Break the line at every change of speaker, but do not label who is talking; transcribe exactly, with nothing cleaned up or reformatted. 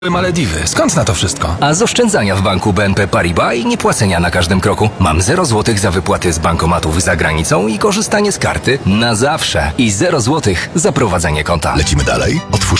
Malediwy. Skąd na to wszystko?
A z oszczędzania w banku B N P Paribas i niepłacenia na każdym kroku. Mam zero złotych za wypłaty z bankomatów za granicą i korzystanie z karty na zawsze. I zero złotych za prowadzenie konta.
Lecimy dalej? Otwórz